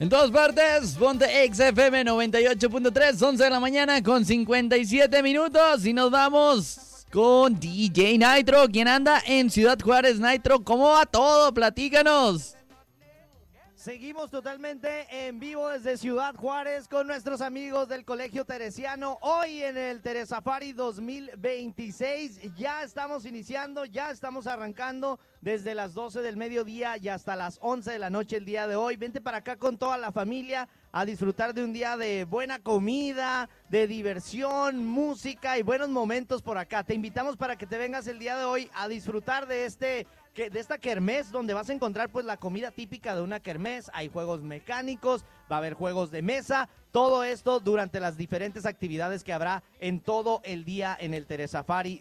En todas partes, ponte XFM 98.3, 11 de la mañana con 57 minutos y nos vamos con DJ Nitro, quien anda en Ciudad Juárez. Nitro, ¿cómo va todo? Platícanos. Seguimos totalmente en vivo desde Ciudad Juárez con nuestros amigos del Colegio Teresiano. Hoy en el Teresafari 2026 ya estamos iniciando, ya estamos arrancando desde las 12 del mediodía y hasta las 11 de la noche el día de hoy. Vente para acá con toda la familia a disfrutar de un día de buena comida, de diversión, música y buenos momentos por acá. Te invitamos para que te vengas el día de hoy a disfrutar de esta kermés, donde vas a encontrar pues la comida típica de una kermés. Hay juegos mecánicos, va a haber juegos de mesa, todo esto durante las diferentes actividades que habrá en todo el día en el Teresafari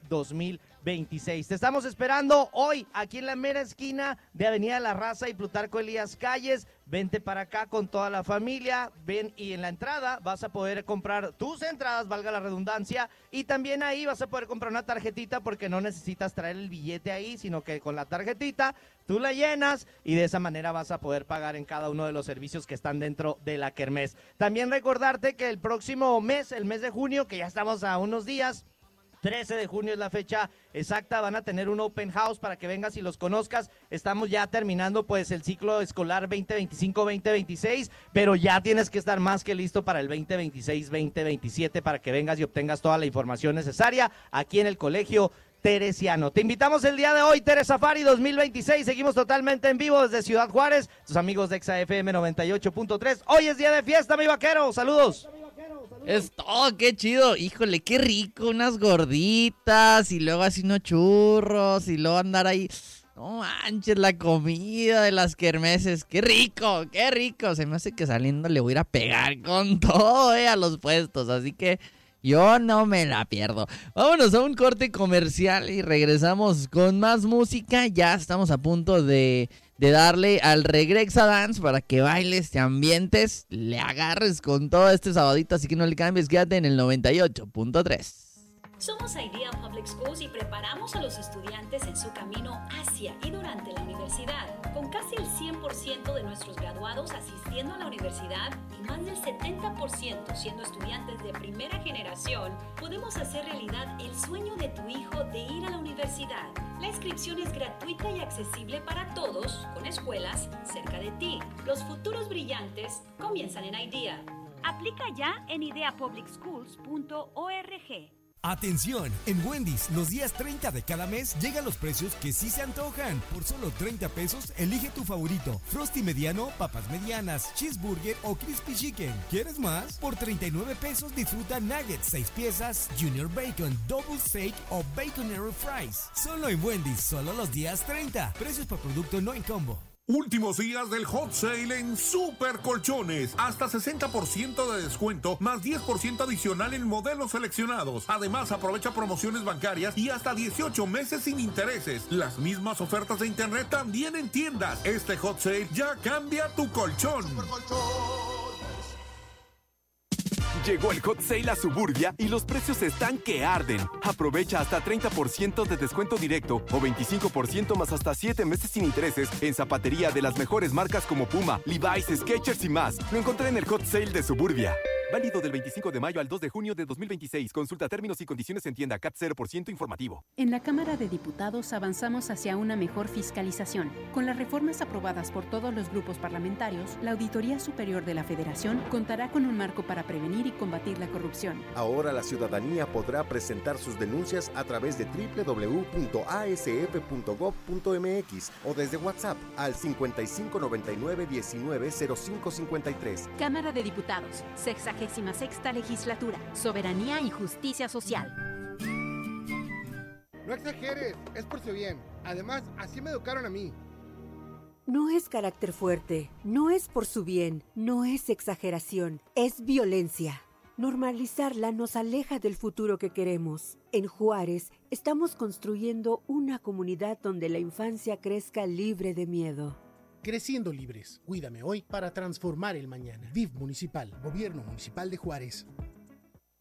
2026. Te estamos esperando hoy aquí en la mera esquina de Avenida La Raza y Plutarco Elías Calles. Vente para acá con toda la familia, ven, y en la entrada vas a poder comprar tus entradas, valga la redundancia, y también ahí vas a poder comprar una tarjetita porque no necesitas traer el billete ahí, sino que con la tarjetita tú la llenas y de esa manera vas a poder pagar en cada uno de los servicios que están dentro de la kermés. También recordarte que el próximo mes, el mes de junio, que ya estamos a unos días, 13 de junio es la fecha exacta, van a tener un open house para que vengas y los conozcas. Estamos ya terminando pues el ciclo escolar 2025-2026, pero ya tienes que estar más que listo para el 2026-2027 para que vengas y obtengas toda la información necesaria aquí en el Colegio Teresiano. Te invitamos el día de hoy, Teresafari 2026, seguimos totalmente en vivo desde Ciudad Juárez, tus amigos de XFM 98.3. Hoy es día de fiesta, mi vaquero, saludos. Es todo, qué chido, híjole, qué rico, unas gorditas y luego así unos churros y luego andar ahí, no manches, la comida de las kermeses, qué rico, se me hace que saliendo le voy a ir a pegar con todo, a los puestos, así que yo no me la pierdo. Vámonos a un corte comercial y regresamos con más música, ya estamos a punto de darle al Regrexa Dance para que bailes, te ambientes, le agarres con todo este sabadito, así que no le cambies, quédate en el 98.3. Somos Idea Public Schools y preparamos a los estudiantes en su camino hacia y durante la universidad. Con casi el 100% de nuestros graduados asistiendo a la universidad y más del 70% siendo estudiantes de primera generación, podemos hacer realidad el sueño de tu hijo de ir a la universidad. La inscripción es gratuita y accesible para todos, con escuelas cerca de ti. Los futuros brillantes comienzan en Idea. Aplica ya en ideapublicschools.org. Atención, en Wendy's, los días 30 de cada mes llegan los precios que sí se antojan. Por solo 30 pesos, elige tu favorito: Frosty mediano, papas medianas, cheeseburger o crispy chicken. ¿Quieres más? Por 39 pesos disfruta nuggets 6 piezas, junior bacon, double steak o baconero fries. Solo en Wendy's, solo los días 30. Precios por producto no en combo. Últimos días del hot sale en Super Colchones. Hasta 60% de descuento, más 10% adicional en modelos seleccionados. Además, aprovecha promociones bancarias y hasta 18 meses sin intereses. Las mismas ofertas de internet también en tiendas. Este hot sale ya cambia tu colchón. Super Colchón. Llegó el Hot Sale a Suburbia y los precios están que arden. Aprovecha hasta 30% de descuento directo o 25% más hasta 7 meses sin intereses en zapatería de las mejores marcas como Puma, Levi's, Skechers y más. Lo encontré en el Hot Sale de Suburbia. Válido del 25 de mayo al 2 de junio de 2026. Consulta términos y condiciones en tienda. CAT 0% informativo. En la Cámara de Diputados avanzamos hacia una mejor fiscalización. Con las reformas aprobadas por todos los grupos parlamentarios, la Auditoría Superior de la Federación contará con un marco para prevenir y combatir la corrupción. Ahora la ciudadanía podrá presentar sus denuncias a través de www.asf.gov.mx o desde WhatsApp al 5599190553. Cámara de Diputados, 66ª Legislatura, Soberanía y Justicia Social. No exageres, es por su bien. Además, así me educaron a mí. No es carácter fuerte, no es por su bien, no es exageración, es violencia. Normalizarla nos aleja del futuro que queremos. En Juárez, estamos construyendo una comunidad donde la infancia crezca libre de miedo. Creciendo libres. Cuídame hoy para transformar el mañana. DIF municipal, Gobierno Municipal de Juárez.